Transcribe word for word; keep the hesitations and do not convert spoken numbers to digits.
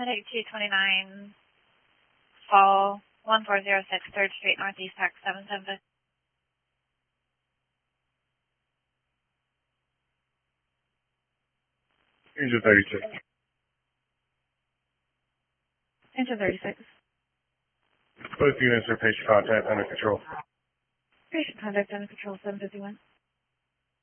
Headache two twenty-nine, fall one four zero six, third Street, Northeast Park, seven seven five. Angel thirty-six. Angel thirty-six. Both units are patient contact under control. Patient contact under control, seven fifty-one.